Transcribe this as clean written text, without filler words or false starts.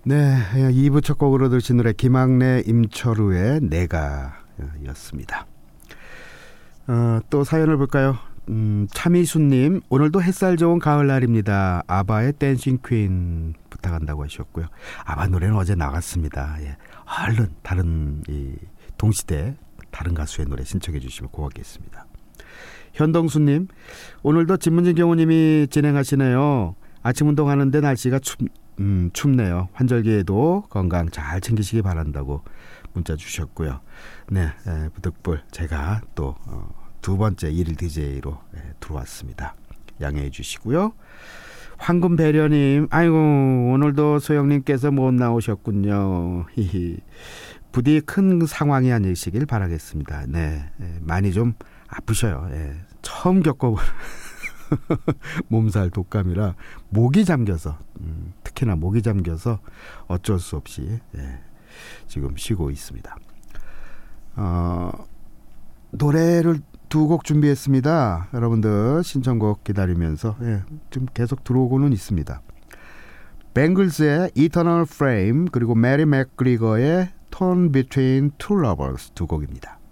네, 2부 첫 곡으로 들으신 노래 김학래 임철우의 내가 였습니다. 또 사연을 볼까요? 차미수님, 오늘도 햇살 좋은 가을날입니다. 아바의 댄싱 퀸 부탁한다고 하셨고요. 아바 노래는 어제 나갔습니다. 예. 얼른 다른 동시대 다른 가수의 노래 신청해 주시면 고맙겠습니다. 현동수님, 오늘도 진문진 경호님이 진행하시네요. 아침 운동하는데 날씨가 춥네요. 환절기에도 건강 잘 챙기시기 바란다고 문자 주셨고요. 네, 부득불 제가 또 두 번째 일일 DJ로 들어왔습니다. 양해해 주시고요. 황금 배려님, 아이고 오늘도 소영님께서 못 나오셨군요. 부디 큰 상황이 아니시길 바라겠습니다. 네, 많이 좀 아프셔요. 처음 겪어본 몸살 독감이라 목이 잠겨서 특히나 목이 잠겨서 어쩔 수 없이 지금 쉬고 있습니다. 노래를 두 곡 준비했습니다. 여러분들 신청곡 기다리면서 좀 계속 들어오고는 있습니다. 뱅글스의 Eternal Flame 그리고 메리 맥그리거의 Torn Between Two Lovers 두 곡입니다.